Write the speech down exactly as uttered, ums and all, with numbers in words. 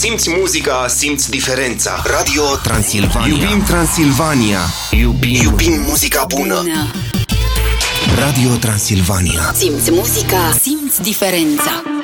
simți muzica, simți diferența. Radio Transilvania. Iubim Transilvania. Iubim, Iubim muzica bună. bună. Radio Transilvania. Simți muzica, simți diferența.